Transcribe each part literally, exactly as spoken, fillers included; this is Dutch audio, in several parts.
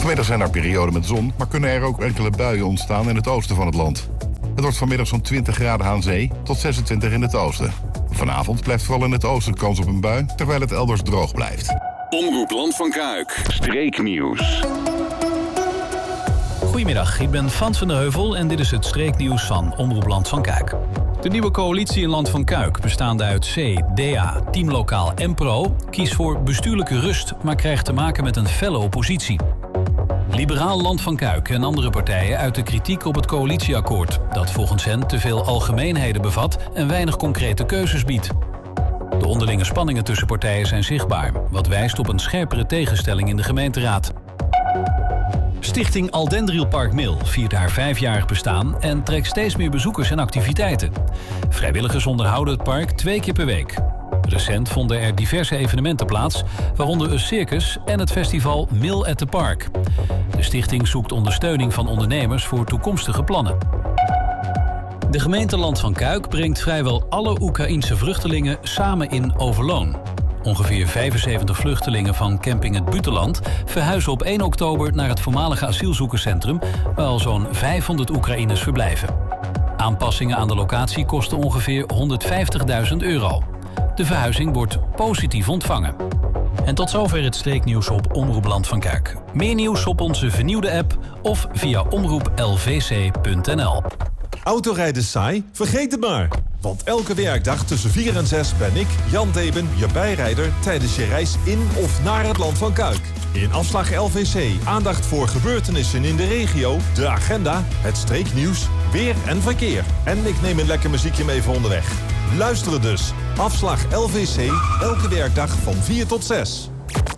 Vanmiddag zijn er perioden met zon, maar kunnen er ook enkele buien ontstaan in het oosten van het land. Het wordt vanmiddag zo'n twintig graden aan zee tot zesentwintig in het oosten. Vanavond blijft vooral in het oosten kans op een bui, terwijl het elders droog blijft. Omroep Land van Kuik. Streeknieuws. Goedemiddag, ik ben Frans van der Heuvel en dit is het streeknieuws van Omroep Land van Kuik. De nieuwe coalitie in Land van Kuik, bestaande uit C, D A, Team Lokaal en Pro, kiest voor bestuurlijke rust, maar krijgt te maken met een felle oppositie. Liberaal Land van Kuik en andere partijen uiten kritiek op het coalitieakkoord, dat volgens hen te veel algemeenheden bevat en weinig concrete keuzes biedt. De onderlinge spanningen tussen partijen zijn zichtbaar, wat wijst op een scherpere tegenstelling in de gemeenteraad. Stichting Aldendriel Park Mil viert haar vijfjarig bestaan en trekt steeds meer bezoekers en activiteiten. Vrijwilligers onderhouden het park twee keer per week. Recent vonden er diverse evenementen plaats, waaronder een circus en het festival Mil at the Park. De stichting zoekt ondersteuning van ondernemers voor toekomstige plannen. De gemeente Land van Kuik brengt vrijwel alle Oekraïense vluchtelingen samen in Overloon. Ongeveer vijfenzeventig vluchtelingen van camping Het Butenland verhuizen op één oktober naar het voormalige asielzoekerscentrum, waar al zo'n vijfhonderd Oekraïners verblijven. Aanpassingen aan de locatie kosten ongeveer honderdvijftigduizend euro. De verhuizing wordt positief ontvangen. En tot zover het streeknieuws op Omroep Land van Kuik. Meer nieuws op onze vernieuwde app of via omroep l v c punt n l. Autorijden saai? Vergeet het maar. Want elke werkdag tussen vier en zes ben ik, Jan Deben, je bijrijder tijdens je reis in of naar het Land van Kuik. In afslag L V C aandacht voor gebeurtenissen in de regio, de agenda, het streeknieuws, weer en verkeer. En ik neem een lekker muziekje mee voor onderweg. Luisteren dus. Afslag L V C, elke werkdag van vier tot zes.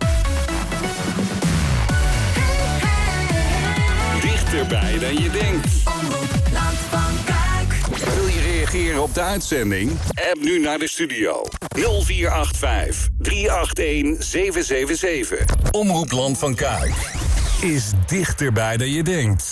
Dichterbij dan je denkt. Omroep Land van Kuik. Wil je reageren op de uitzending? App nu naar de studio. nul vier acht vijf, drie acht een, zeven zeven zeven. Omroep Land van Kuik is dichterbij dan je denkt.